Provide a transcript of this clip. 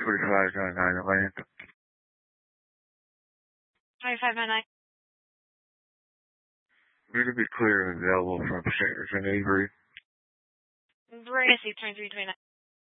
4599 Atlanta. 2599. We're going to be clear and available from St. Virginia, Avery. We're going to see 2329.